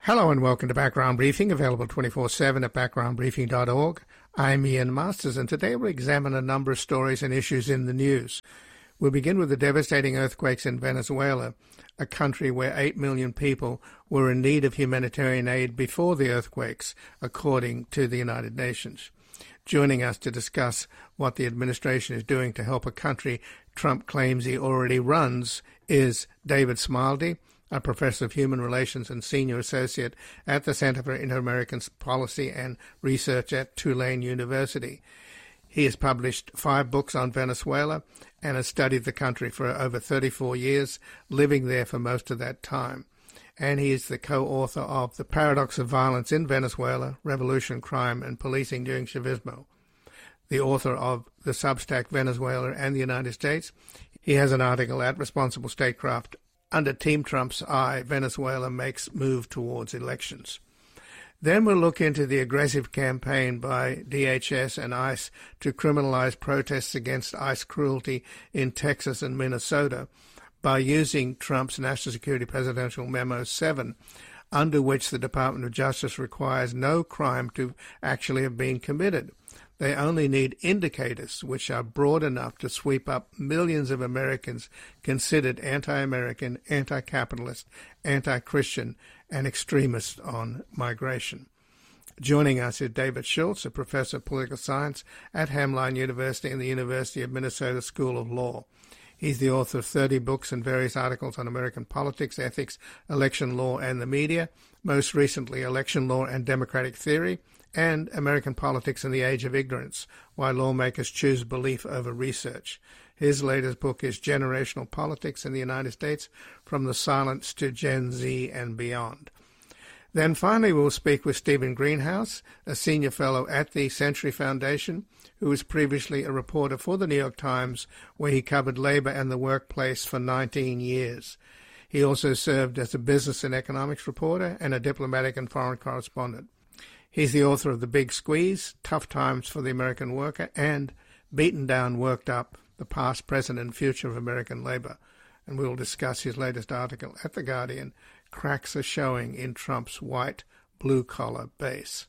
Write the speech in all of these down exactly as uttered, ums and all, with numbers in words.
Hello and welcome to Background Briefing, available twenty-four seven at background briefing dot org. I'm Ian Masters, and today we'll examine a number of stories and issues in the news. We'll begin with the devastating earthquakes in Venezuela, a country where eight million people were in need of humanitarian aid before the earthquakes, according to the United Nations. Joining us to discuss what the administration is doing to help a country Trump claims he already runs is David Smilde, a professor of human relations and senior associate at the Center for Inter-American Policy and Research at Tulane University. He has published five books on Venezuela and has studied the country for over thirty-four years, living there for most of that time. And he is the co-author of The Paradox of Violence in Venezuela, Revolution, Crime, and Policing During Chavismo. The author of the Substack Venezuela and the United States. He has an article at Responsible Statecraft, Under Team Trump's Eye, Venezuela Makes Move Towards Elections. Then we'll look into the aggressive campaign by D H S and ICE to criminalize protests against ICE cruelty in Texas and Minnesota by using Trump's National Security Presidential Memo seven, under which the Department of Justice requires no crime to actually have been committed. They only need indicators which are broad enough to sweep up millions of Americans considered anti-American, anti-capitalist, anti-Christian, and extremist on migration. Joining us is David Schultz, a professor of political science at Hamline University and the University of Minnesota School of Law. He's the author of thirty books and various articles on American politics, ethics, election law, and the media, most recently Election Law and Democratic Theory, and American Politics in the Age of Ignorance, Why Lawmakers Choose Belief Over Research. His latest book is Generational Politics in the United States, From the Silence to Gen Z and Beyond. Then finally we'll speak with Stephen Greenhouse, a senior fellow at the Century Foundation, who was previously a reporter for the New York Times, where he covered labor and the workplace for nineteen years. He also served as a business and economics reporter and a diplomatic and foreign correspondent. He's the author of The Big Squeeze, Tough Times for the American Worker, and Beaten Down, Worked Up, The Past, Present, and Future of American Labor. And we'll discuss his latest article at The Guardian, Cracks Are Showing in Trump's White Blue-Collar Base.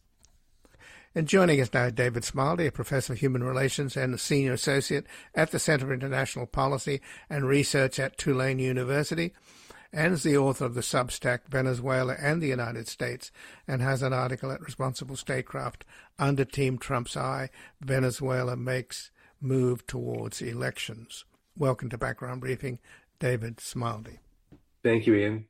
And joining us now, David Smilde, a professor of human relations and a senior associate at the Center for International Policy and Research at Tulane University, and is the author of the Substack Venezuela and the United States, and has an article at Responsible Statecraft, Under Team Trump's Eye, Venezuela Makes Move Towards Elections. Welcome to Background Briefing, David Smilde. Thank you, Ian.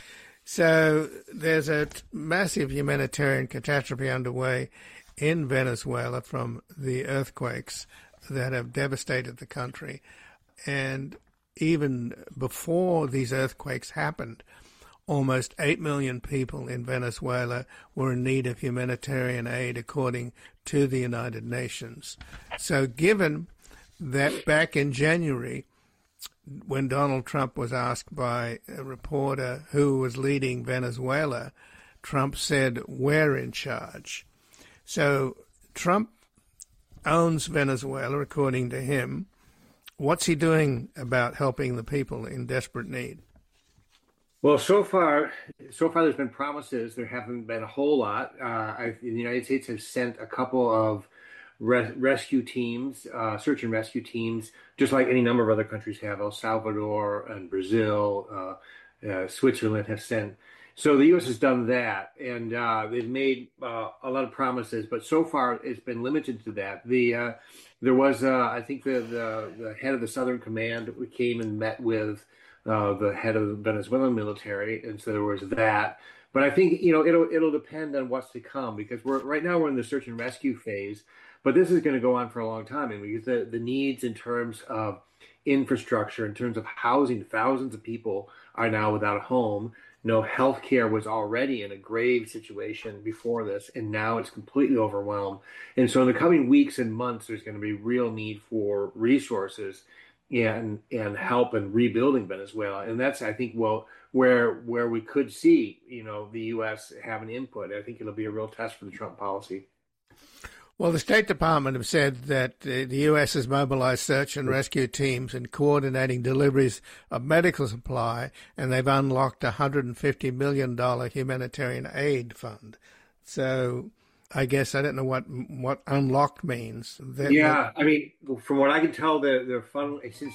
So there's a t- massive humanitarian catastrophe underway in Venezuela from the earthquakes that have devastated the country. And even before these earthquakes happened, almost eight million people in Venezuela were in need of humanitarian aid, according to the United Nations. So given that back in January, when Donald Trump was asked by a reporter who was leading Venezuela, Trump said, "We're in charge." So Trump owns Venezuela, according to him. What's he doing about helping the people in desperate need? Well, so far, so far there's been promises. There haven't been a whole lot. Uh, I, the United States has sent a couple of res- rescue teams, uh, search and rescue teams, just like any number of other countries have. El Salvador and Brazil, uh, uh, Switzerland have sent. So the U S has done that, and uh, they've made uh, a lot of promises, but so far it's been limited to that. The uh, there was, uh, I think, the, the the head of the Southern Command came and met with uh, the head of the Venezuelan military, and so there was that. But I think you know it'll it'll depend on what's to come, because we're right now we're in the search and rescue phase, but this is going to go on for a long time, and because the the needs in terms of infrastructure, in terms of housing, thousands of people are now without a home. No, healthcare was already in a grave situation before this, and now it's completely overwhelmed. And so in the coming weeks and months, there's going to be real need for resources and and help in rebuilding Venezuela. And that's, I think, well, where where we could see, you know, the U S have an input. I think it'll be a real test for the Trump policy. Well, the State Department have said that uh, the U S has mobilized search and rescue teams in coordinating deliveries of medical supply, and they've unlocked a one hundred fifty million dollars humanitarian aid fund. So I guess I don't know what what unlocked means. That, yeah, I mean, from what I can tell, the the fund since